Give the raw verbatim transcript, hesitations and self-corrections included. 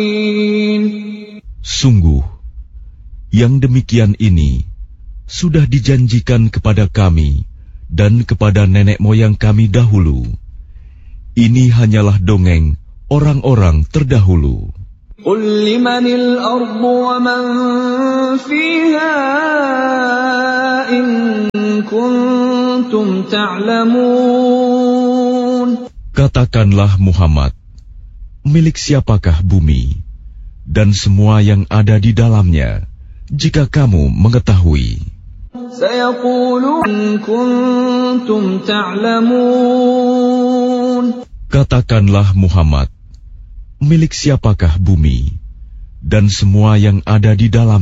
Sungguh, yang demikian ini sudah dijanjikan kepada kami dan kepada nenek moyang kami dahulu. Ini hanyalah dongeng orang-orang terdahulu. Qul limanil ardu wa man fiha in kuntum ta'lamun. Katakanlah Muhammad, milik siapakah bumi dan semua yang ada di dalamnya, jika kamu mengetahui. Sayaqulun in kuntum ta'lamun. Katakanlah Muhammad, milik siapakah bumi dan semua yang ada di dalamnya,